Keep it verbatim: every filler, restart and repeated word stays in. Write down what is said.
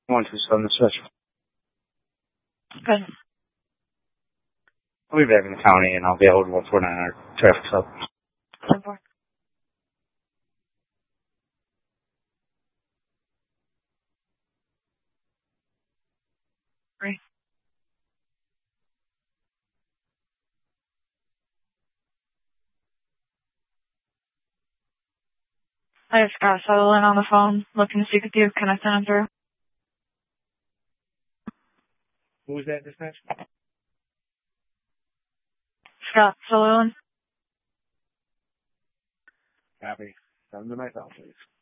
One two seven the switch. Good. I'll be back in the county and I'll be able to one four nine our traffic stop. Ten four. Three. I just got Sutherland on the phone, looking to speak with you. Can I send him through? Who was that dispatch? Scott Sutherland. Copy. Send him to myself, please.